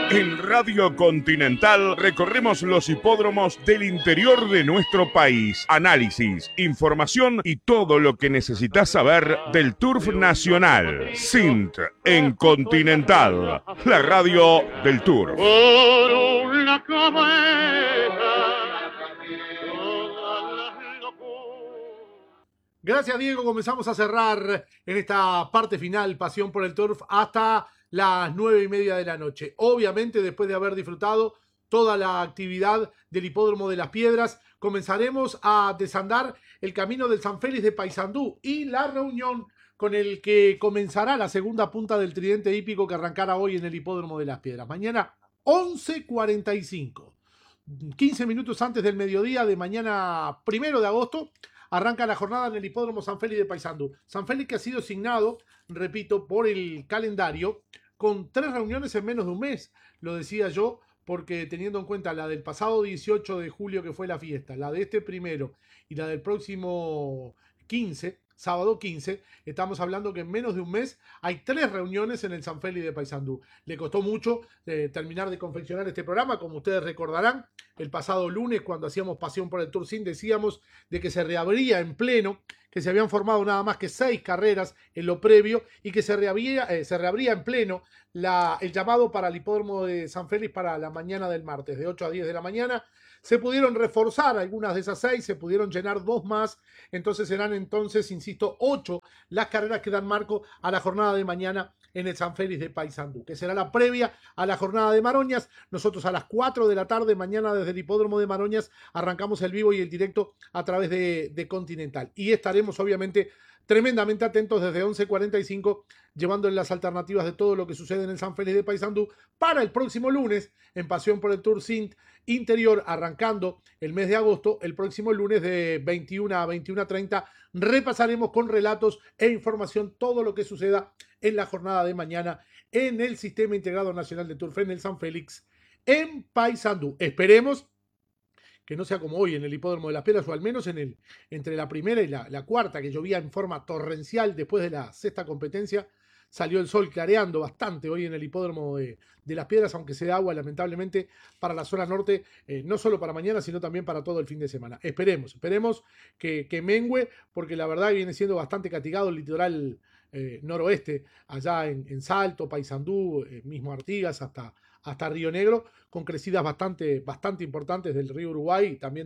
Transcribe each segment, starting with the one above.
En Radio Continental recorremos los hipódromos del interior de nuestro país. Análisis, información y todo lo que necesitas saber del Turf Nacional. SINT en Continental, la radio del Turf. Gracias, Diego. Comenzamos a cerrar en esta parte final, Pasión por el Turf, hasta las 9:30 de la noche. Obviamente, después de haber disfrutado toda la actividad del Hipódromo de las Piedras, comenzaremos a desandar el camino del San Félix de Paysandú y la reunión con el que comenzará la segunda punta del tridente hípico que arrancará hoy en el Hipódromo de las Piedras. Mañana 11:45, 15 minutos antes del mediodía de mañana 1 de agosto, arranca la jornada en el Hipódromo San Félix de Paysandú. San Félix que ha sido asignado, repito, por el calendario, con 3 reuniones en menos de un mes. Lo decía yo, porque teniendo en cuenta la del pasado 18 de julio, que fue la fiesta, la de este primero y la del próximo 15, sábado 15, estamos hablando que en menos de un mes hay 3 reuniones en el San Félix de Paysandú. Le costó mucho terminar de confeccionar este programa, como ustedes recordarán. El pasado lunes, cuando hacíamos Pasión por el Tour Sin, decíamos de que se reabría en pleno, que se habían formado nada más que 6 carreras en lo previo y que se reabría en pleno el llamado para el Hipódromo de San Félix para la mañana del martes, de 8 a 10 de la mañana. Se pudieron reforzar algunas de esas 6, se pudieron llenar 2 más, entonces serán insisto, 8 las carreras que dan marco a la jornada de mañana en el San Félix de Paysandú, que será la previa a la jornada de Maroñas. Nosotros a las 4 de la tarde, mañana desde el Hipódromo de Maroñas, arrancamos el vivo y el directo a través de Continental. Y estaremos obviamente tremendamente atentos desde 11:45, llevándoles las alternativas de todo lo que sucede en el San Félix de Paysandú para el próximo lunes en Pasión por el Tour Sint Interior, arrancando el mes de agosto. El próximo lunes de 21 a 21:30 repasaremos con relatos e información todo lo que suceda en la jornada de mañana en el Sistema Integrado Nacional de Turf en el San Félix en Paysandú. Esperemos que no sea como hoy en el Hipódromo de las Piedras, o al menos entre la primera y la cuarta, que llovía en forma torrencial después de la sexta competencia. Salió el sol clareando bastante hoy en el Hipódromo de las Piedras, aunque se da agua lamentablemente para la zona norte, no solo para mañana, sino también para todo el fin de semana. Esperemos que mengue, porque la verdad viene siendo bastante castigado el litoral noroeste, allá en Salto, Paysandú, mismo Artigas, hasta Río Negro, con crecidas bastante importantes del río Uruguay y también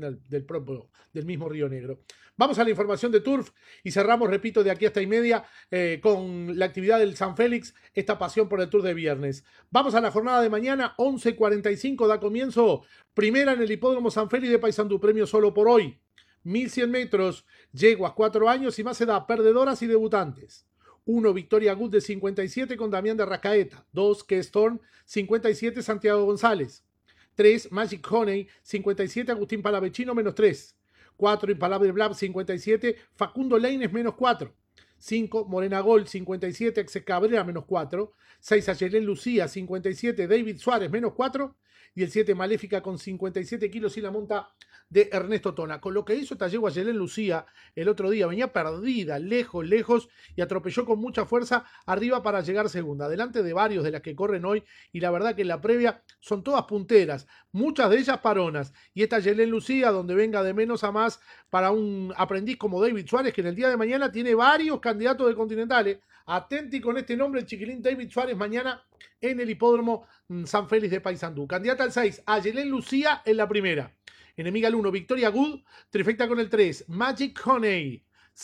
del mismo Río Negro. Vamos a la información de Turf y cerramos, repito, de aquí hasta y media con la actividad del San Félix, esta pasión por el Tour de viernes. Vamos a la jornada de mañana, 11:45, da comienzo primera en el Hipódromo San Félix de Paysandú, premio solo por hoy, 1100 metros, yeguas 4 años y más edad, perdedoras y debutantes. 1, Victoria Good de 57 con Damián de Rascaeta. 2, Kestorm, 57, Santiago González. 3, Magic Honey, 57, Agustín Palavecino, -3. 4, Impalable Blab, 57, Facundo Leines, -4. 5, Morena Gol, 57, Exe Cabrera, -4. 6, Ayelén Lucía, 57, David Suárez, -4. Y el 7, Maléfica con 57 kilos y la monta de Ernesto Tona. Con lo que hizo esta yegua Ayelén Lucía el otro día, venía perdida, lejos, y atropelló con mucha fuerza arriba para llegar segunda, delante de varios de las que corren hoy, y la verdad que en la previa son todas punteras, muchas de ellas paronas, y esta Ayelén Lucía, donde venga de menos a más para un aprendiz como David Suárez, que en el día de mañana tiene varios candidatos de Continentales. Atenti con este nombre, el chiquilín David Suárez, mañana en el Hipódromo San Félix de Paysandú. Candidata al 6, Ayelén Lucía en la primera. Enemiga al 1, Victoria Good, trifecta con el 3, Magic Honey,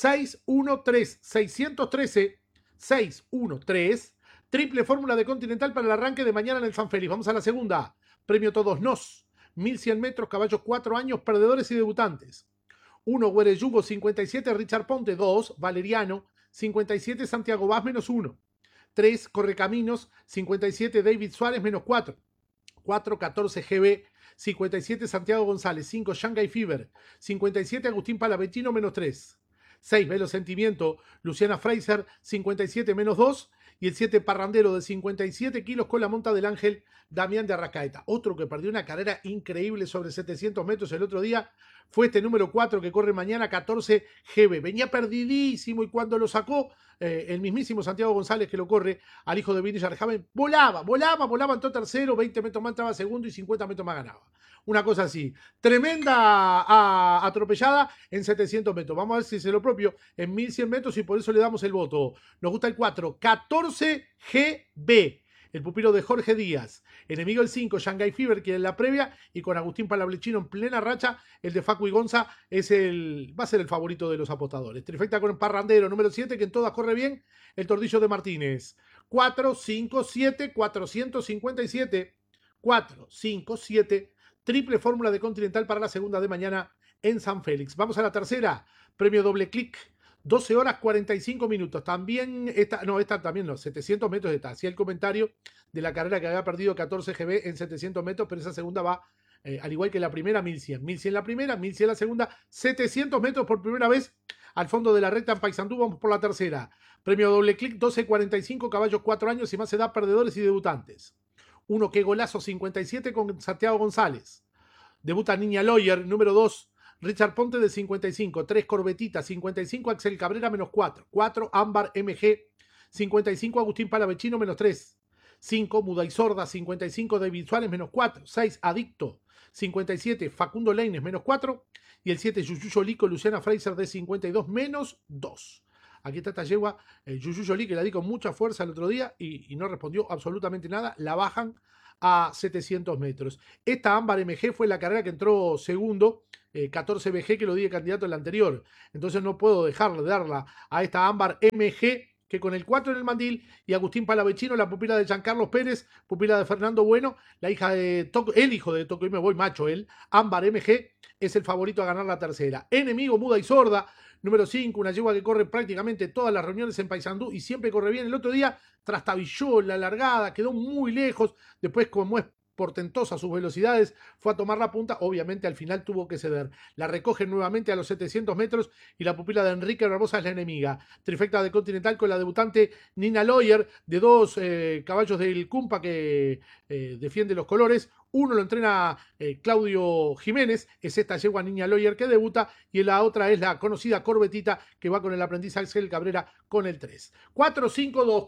613, 613, 613, triple fórmula de Continental para el arranque de mañana en el San Félix. Vamos a la segunda, premio Todos Nos, 1100 metros, caballos 4 años, perdedores y debutantes. 1, Huereyugo, 57, Richard Ponte. 2, Valeriano, 57, Santiago Vaz, -1. 3, Correcaminos, 57, David Suárez, -4. 4, 14, GB, 57, Santiago González. 5, Shanghai Fever, 57, Agustín Palavecino, -3. 6, Velo Sentimiento, Luciana Fraser, 57, -2. y el 7 Parrandero de 57 kilos con la monta del Ángel Damián de Arrascaeta. Otro que perdió una carrera increíble sobre 700 metros el otro día fue este número 4 que corre mañana, 14 GB. Venía perdidísimo y cuando lo sacó el mismísimo Santiago González que lo corre al hijo de Vini Yarjaven, volaba, entró tercero, 20 metros más entraba segundo y 50 metros más ganaba. Una cosa así. Tremenda atropellada en 700 metros. Vamos a ver si es lo propio en 1100 metros y por eso le damos el voto. Nos gusta el 4, 14 GB. El pupilo de Jorge Díaz. Enemigo el 5, Shanghai Fever, que en la previa, y con Agustín Palablechino en plena racha, el de Facu y Gonza va a ser el favorito de los apostadores. Trifecta con Parrandero, número 7, que en todas corre bien, el Tordillo de Martínez. 4, 5, 7, 457. 4, 5, 7. Triple fórmula de Continental para la segunda de mañana en San Félix. Vamos a la tercera. Premio doble clic. 12 horas 45 minutos. También esta también no, 700 metros está. Hacía el comentario de la carrera que había perdido 14 GB en 700 metros, pero esa segunda va, al igual que la primera, 1100. 1100 la primera, 1100 la segunda, 700 metros por primera vez al fondo de la recta en Paysandú. Vamos por la tercera. Premio doble clic, 12.45, caballos 4 años y más edad, perdedores y debutantes. Uno, que golazo, 57 con Santiago González. Debuta Niña Lawyer, número 2. Richard Ponte de 55, 3 Corbetita, 55 Axel Cabrera menos 4, 4 Ámbar MG, 55 Agustín Palavecino menos 3, 5 Muda y Sorda, 55 David Suárez menos 4, 6 Adicto, 57 Facundo Leines menos 4 y el 7 Yuyuyo Lico Luciana Fraser de 52 menos 2. Aquí está esta yegua, Yuyuyo Lico, que la di con mucha fuerza el otro día y no respondió absolutamente nada, la bajan a 700 metros. Esta Ámbar MG fue la carrera que entró segundo, 14 BG que lo di de candidato en la anterior. Entonces no puedo dejar de darla a esta Ámbar MG que con el 4 en el mandil y Agustín Palavecino, la pupila de Giancarlos Pérez, pupila de Fernando Bueno, el hijo de Toco y me voy macho, Ámbar MG es el favorito a ganar la tercera. Enemigo Muda y Sorda, número 5, una yegua que corre prácticamente todas las reuniones en Paysandú y siempre corre bien. El otro día trastabilló la largada, quedó muy lejos. Después, como es portentosa sus velocidades, fue a tomar la punta. Obviamente al final tuvo que ceder. La recogen nuevamente a los 700 metros y la pupila de Enrique Barbosa es la enemiga. Trifecta de Continental con la debutante Nina Lawyer, de 2 caballos del Cumpa que defiende los colores. Uno lo entrena Claudio Jiménez, es esta yegua Niña Lawyer que debuta, y la otra es la conocida Corbetita que va con el aprendiz Axel Cabrera con el 3. 4-5-2,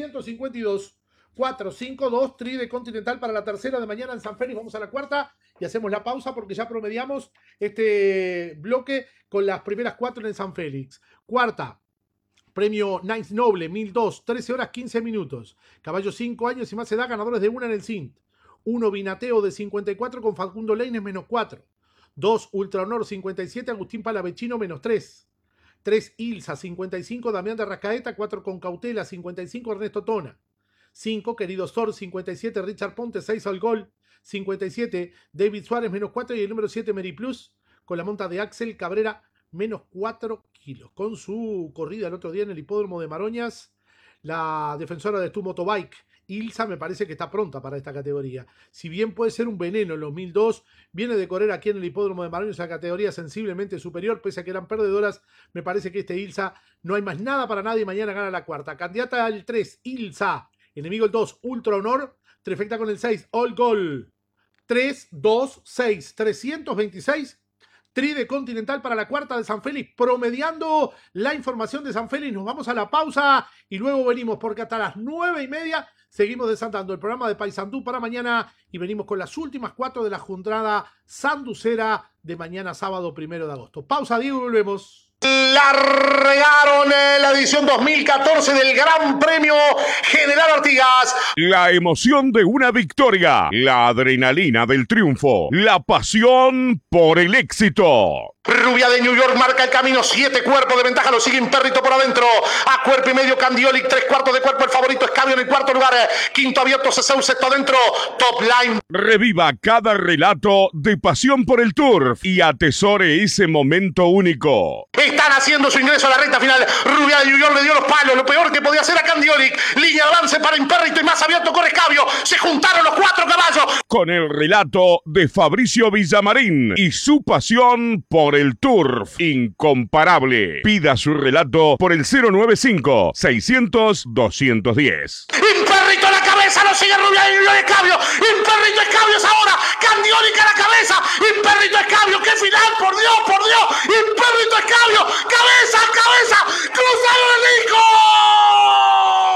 452. 4-5-2, tri de Continental para la tercera de mañana en San Félix. Vamos a la cuarta y hacemos la pausa porque ya promediamos este bloque con las primeras 4 en San Félix. Cuarta, premio Nice Noble, 1002, 13 horas 15 minutos. Caballos 5 años y más edad, ganadores de una en el CINT. 1 Vinateo de 54 con Facundo Leines menos 4. 2 Ultra Honor 57, Agustín Palavecino menos 3. 3 Ilsa 55, Damián de Arrascaeta. 4 con Cautela 55, Ernesto Tona. 5, Querido Sor, 57, Richard Ponte, 6 al gol, 57, David Suárez, menos 4, y el número 7, Mary Plus, con la monta de Axel Cabrera, menos 4 kilos. Con su corrida el otro día en el hipódromo de Maroñas, la defensora de Tu Motobike, Ilsa, me parece que está pronta para esta categoría. Si bien puede ser un veneno en los 1002, viene de correr aquí en el hipódromo de Maroñas a categoría sensiblemente superior, pese a que eran perdedoras. Me parece que Ilsa no hay más nada para nadie. Mañana gana la cuarta. Candidata al 3, Ilsa. Enemigo el 2, Ultra Honor. Trifecta con el 6, All Goal. 3, 2, 6, 326. Tri de Continental para la cuarta de San Félix. Promediando la información de San Félix. Nos vamos a la pausa y luego venimos porque hasta las 9:30 seguimos desandando el programa de Paysandú para mañana y venimos con las últimas 4 de la jornada sanducera de mañana sábado 1 de agosto. Pausa, Diego, y volvemos. Largaron la edición 2014 del Gran Premio General Artigas. La emoción de una victoria, la adrenalina del triunfo, la pasión por el éxito. Rubia de New York marca el camino, 7 cuerpos de ventaja, lo sigue Imperrito por adentro, a cuerpo y medio Candiolic, 3/4 de cuerpo, el favorito Escabio en el cuarto lugar, quinto abierto Cesau, sexto adentro, Top Line. Reviva cada relato de pasión por el turf y atesore ese momento único. Están haciendo su ingreso a la recta final, Rubia de New York le dio los palos, lo peor que podía hacer a Candiolic, línea de avance para Imperrito y más abierto corre Escabio, se juntaron los 4 caballos. con el relato de Fabricio Villamarín y su pasión por el turf incomparable. Pida su relato por el 095-600-210. Imperrito a la cabeza, lo sigue Rubiano de Escabio. Imperrito Escabios ahora. Candiólica a la cabeza. Imperrito Escabio. ¡Qué final! ¡Por Dios, por Dios! Imperrito Escabio. ¡Cabeza, cabeza! ¡Cruzado el disco!